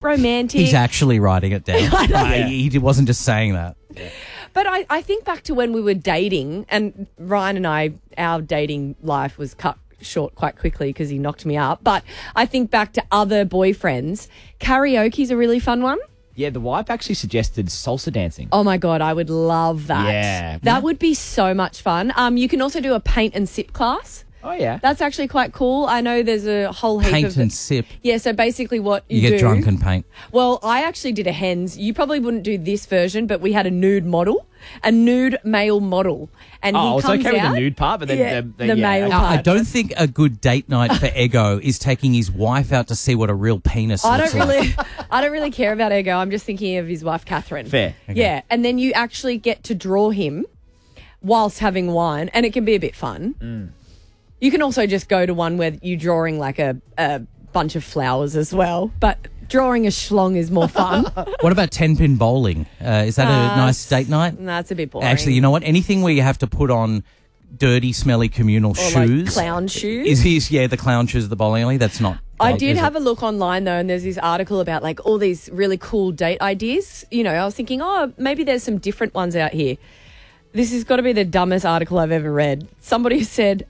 romantic. He's actually writing it down. He wasn't just saying that. But I think back to when we were dating, and Ryan and I, our dating life was cut short quite quickly because he knocked me up. But I think back to other boyfriends. Karaoke's a really fun one. Yeah, the wife actually suggested salsa dancing. Oh, my God, I would love that. Yeah. That would be so much fun. You can also do a paint and sip class. Oh, yeah. That's actually quite cool. I know there's a whole heap Paint of... and sip. Yeah, so basically what You do... get drunk and paint. Well, I actually did a hens. You probably wouldn't do this version, but we had a nude model, a nude male model. And he it's comes okay with out, the nude part, but then the male Now, part. I don't think a good date night for Ego is taking his wife out to see what a real penis looks like. I don't really care about Ego. I'm just thinking of his wife, Catherine. Fair. Okay. Yeah, and then you actually get to draw him whilst having wine, and it can be a bit fun. You can also just go to one where you're drawing like a bunch of flowers as well, but drawing a schlong is more fun. What about 10-pin bowling? Is that a nice date night? That's a bit boring. Actually, you know what? Anything where you have to put on dirty, smelly communal or shoes. like clown shoes. The clown shoes at the bowling alley. That's not. I great, did is have it? a look online, though, and there's this article about, like, all these really cool date ideas. You know, I was thinking, maybe there's some different ones out here. This has got to be the dumbest article I've ever read. Somebody said,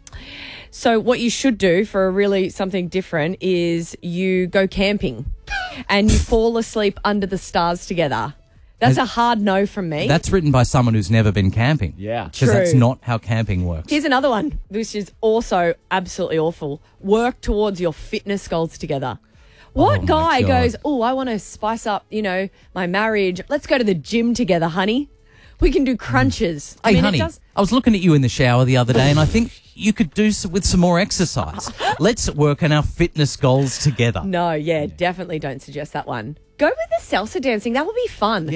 so what you should do for really something different is you go camping and you fall asleep under the stars together. That's a hard no from me. That's written by someone who's never been camping. Yeah. Because that's True. not how camping works. Here's another one, which is also absolutely awful. Work towards your fitness goals together. What my guy God. goes, I want to spice up, my marriage. Let's go to the gym together, honey. We can do crunches. Hey, honey, I was looking at you in the shower the other day and I think you could do with some more exercise. Let's work on our fitness goals together. No, definitely don't suggest that one. Go with the salsa dancing. That would be fun.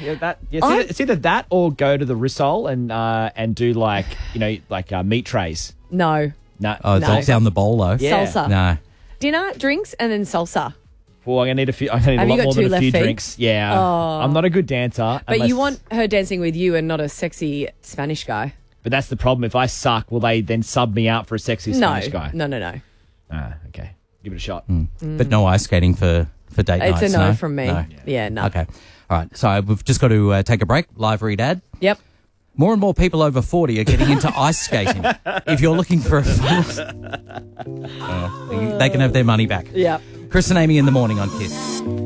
It's either that or go to the Rissole and do like meat trays. No. No. Oh, No. it's down the bolo. Yeah. Salsa. No. Dinner, drinks, and then salsa. Well, I'm gonna need a few. I'm gonna Have need you a got lot more two than a few left feet? drinks. Yeah. I'm not a good dancer. But you want her dancing with you and not a sexy Spanish guy. But that's the problem. If I suck, will they then sub me out for a sexy Spanish guy? No. Okay. Give it a shot. But no ice skating for date nights. It's a no from me. No. Yeah, no. Okay. All right. So we've just got to take a break. Live read ad. Yep. More and more people over 40 are getting into ice skating. If you're looking for a fun, they can have their money back. Yep. Chris and Amy in the morning on KISS.